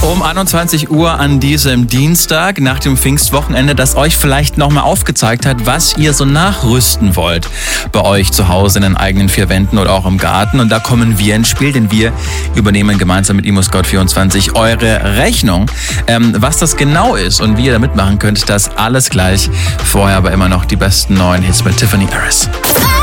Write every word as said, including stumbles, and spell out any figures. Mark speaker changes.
Speaker 1: Um einundzwanzig Uhr an diesem Dienstag nach dem Pfingstwochenende, das euch vielleicht nochmal aufgezeigt hat, was ihr so nachrüsten wollt. Bei euch zu Hause in den eigenen vier Wänden oder auch im Garten. Und da kommen wir ins Spiel, denn wir übernehmen gemeinsam mit ImmoScout vierundzwanzig eure Rechnung. Ähm, was das genau ist und wie ihr da mitmachen könnt, das alles gleich. Vorher aber immer noch die besten neuen Hits mit Tiffany Harris.